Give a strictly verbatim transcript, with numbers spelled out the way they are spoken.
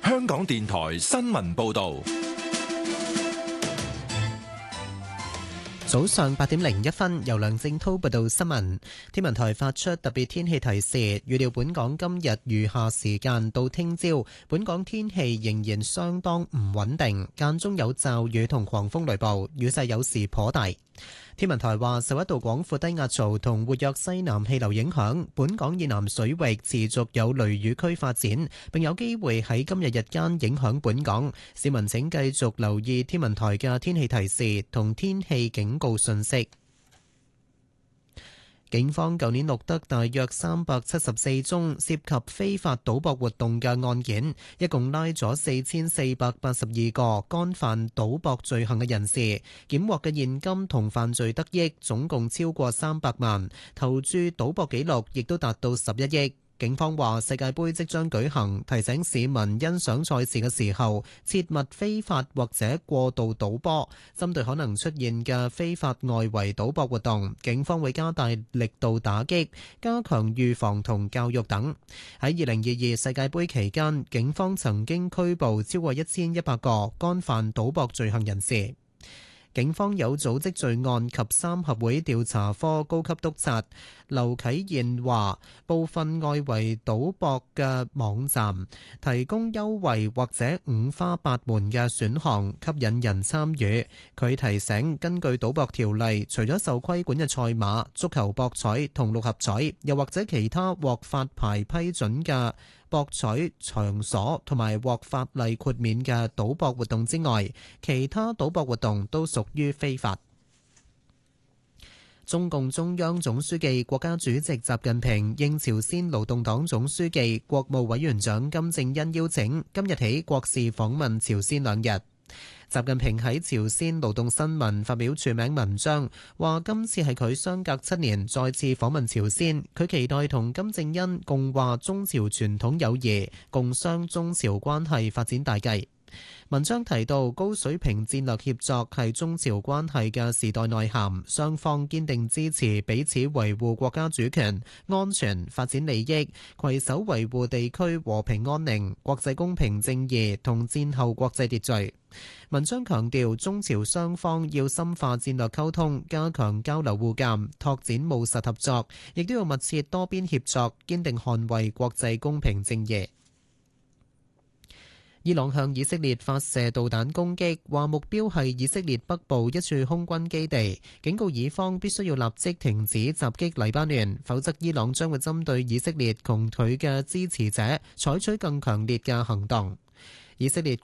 香港電台新聞報道。 早上八點零一分，由梁正滔報道新聞。天文台發出特別天氣提示，預料本港今日餘下時間到聽朝，本港天氣仍然相當唔穩定，間中有驟雨同狂風雷暴，雨勢有時頗大。天文台話，受一道廣闊低壓槽同活躍西南氣流影響，本港以南水域持續有雷雨區發展，並有機會喺今日日間影響本港。市民請繼續留意天文台嘅天氣提示同天氣警告信息。警方舊年錄得大約三百七十四宗涉及非法賭博活動嘅案件，一共拉咗四千四百八十二個干犯賭博罪行嘅人士，檢獲嘅現金同犯罪得益總共超過三百萬，投注賭博記錄亦都達到十一億。警方話世界盃即將舉行，提醒市民欣賞賽事嘅時候切勿非法或者過度賭波。針對可能出現嘅非法外圍賭博活動，警方會加大力度打擊，加強預防同教育等。喺二零二二世界盃期間，警方曾經拘捕超過一千一百個干犯賭博罪行人士。警方有組織罪案及三合會調查科高級督察劉啟賢話，部分外圍賭博嘅網站提供優惠或者五花八門嘅選項，吸引人參與。佢提醒，根據賭博條例，除咗受規管嘅賽馬、足球博彩同六合彩，又或者其他獲發牌批准嘅博彩場所同埋獲法例豁免嘅賭博活動之外，其他賭博活動都屬於非法。中共中央總書記、國家主席習近平應朝鮮勞動黨總書記、國務委員長金正恩邀請，今日起國事訪問朝鮮兩日。習近平喺朝鮮勞動新聞發表署名文章，話今次係佢相隔七年再次訪問朝鮮，佢期待同金正恩共話中朝傳統友誼，共商中朝關係發展大計。文章提到，高水平戰略協作係中朝關係嘅時代內涵，雙方堅定支持彼此維護國家主權、安全、發展利益，攜手維護地區和平安寧、國際公平正義同戰後國際秩序。文章強調，中朝雙方要深化戰略溝通，加強交流互鑑，拓展務實合作，亦都要密切多邊協作，堅定捍衛國際公平正義。伊朗向以色列發射導彈攻擊，話目標係以色列北部一處空軍基地，警告以方必須要立即停止襲擊黎巴嫩，否則伊朗將會針對以色列同佢嘅支持者採取更強烈嘅行動。以色列